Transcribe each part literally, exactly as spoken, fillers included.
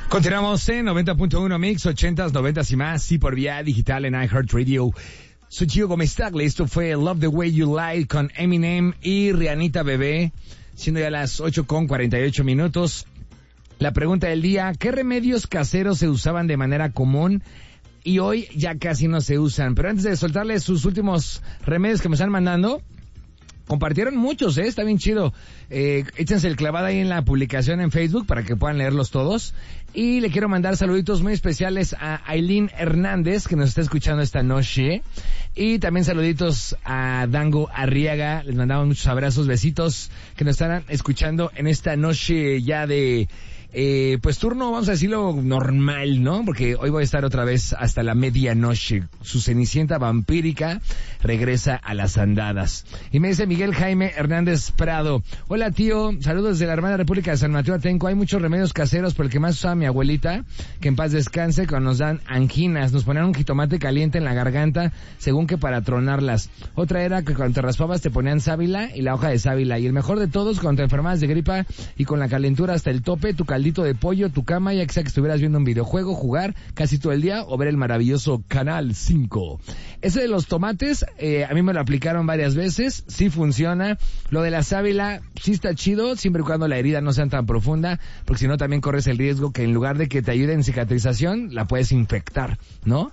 Continuamos en noventa punto uno Mix, ochentas, noventas y más, y por vía digital en iHeartRadio. Soy Gio Gómez Tagle, esto fue Love the Way You Lie con Eminem y Rihanna Bebé, siendo ya las ocho con cuarenta y ocho minutos. La pregunta del día, ¿qué remedios caseros se usaban de manera común y hoy ya casi no se usan? Pero antes de soltarles sus últimos remedios que me están mandando, compartieron muchos, ¿eh? Está bien chido. Eh, échense el clavado ahí en la publicación en Facebook para que puedan leerlos todos. Y le quiero mandar saluditos muy especiales a Aileen Hernández, que nos está escuchando esta noche. Y también saluditos a Dango Arriaga. Les mandamos muchos abrazos, besitos, que nos estarán escuchando en esta noche ya de... Eh, pues turno, vamos a decirlo, normal, ¿no? Porque hoy voy a estar otra vez hasta la medianoche. Su cenicienta vampírica regresa a las andadas. Y me dice Miguel Jaime Hernández Prado: hola tío, saludos desde la hermana República de San Mateo Atenco. Hay muchos remedios caseros, pero el que más usaba mi abuelita, que en paz descanse, cuando nos dan anginas, nos ponían un jitomate caliente en la garganta, según que para tronarlas. Otra era que cuando te raspabas te ponían sábila y la hoja de sábila. Y el mejor de todos, cuando te enfermabas de gripa y con la calentura hasta el tope, tu caldito de pollo, tu cama, ya que sea que estuvieras viendo un videojuego, jugar casi todo el día o ver el maravilloso Canal cinco. Ese de los tomates, eh, a mí me lo aplicaron varias veces, sí funciona. Lo de la sábila, sí está chido, siempre y cuando la herida no sea tan profunda, porque si no también corres el riesgo que en lugar de que te ayude en cicatrización, la puedes infectar, ¿no?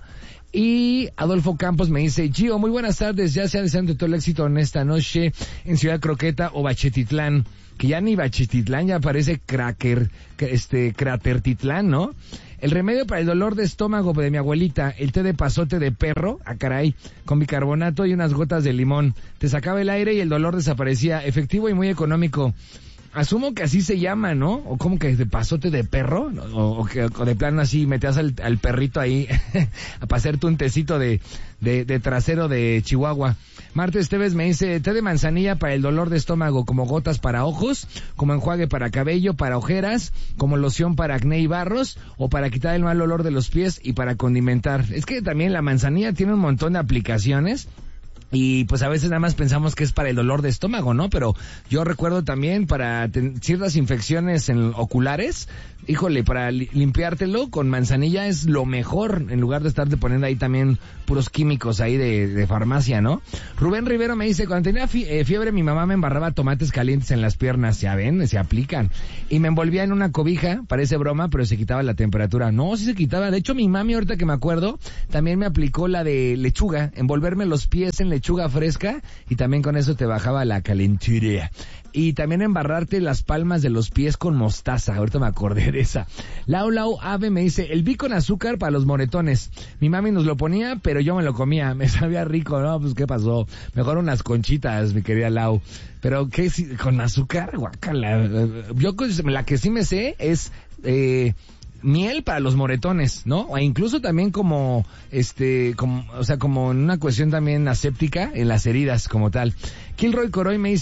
Y Adolfo Campos me dice: Gio, muy buenas tardes, ya sea deseando todo el éxito en esta noche en Ciudad Croqueta o Bachetitlán, que ya ni Bachetitlán, ya parece cracker, este, Cratertitlán, ¿no? El remedio para el dolor de estómago de mi abuelita, el té de pasote de perro, ah caray, con bicarbonato y unas gotas de limón. Te sacaba el aire y el dolor desaparecía, efectivo y muy económico. Asumo que así se llama, ¿no? O como que de pasote de perro, o, o que o de plano así metías al, al perrito ahí para hacerte un tecito de, de, de trasero de Chihuahua. Marta Esteves me dice: té de manzanilla para el dolor de estómago, como gotas para ojos, como enjuague para cabello, para ojeras, como loción para acné y barros, o para quitar el mal olor de los pies y para condimentar. Es que también la manzanilla tiene un montón de aplicaciones. Y pues a veces nada más pensamos que es para el dolor de estómago, ¿no? Pero yo recuerdo también para ten- ciertas infecciones en oculares, híjole, para li- limpiártelo con manzanilla es lo mejor, en lugar de estarte poniendo ahí también puros químicos ahí de, de farmacia, ¿no? Rubén Rivero me dice: cuando tenía fi- eh, fiebre mi mamá me embarraba tomates calientes en las piernas, ya ven, se aplican. Y me envolvía en una cobija, parece broma, pero se quitaba la temperatura. No, sí se quitaba. De hecho, mi mami, ahorita que me acuerdo, también me aplicó la de lechuga, envolverme los pies en lechuga fresca, y también con eso te bajaba la calentura. Y también embarrarte las palmas de los pies con mostaza. Ahorita me acordé de esa. Lau Lau Ave me dice: el vi con azúcar para los moretones. Mi mami nos lo ponía, pero yo me lo comía. Me sabía rico, ¿no? Pues, ¿qué pasó? Mejor unas conchitas, mi querida Lau. Pero, ¿qué? ¿Con azúcar? Guácala. Yo, la que sí me sé es... Eh, miel para los moretones, ¿no? O incluso también como, este, como, o sea, como en una cuestión también aséptica en las heridas como tal. Kilroy Coroy me dice: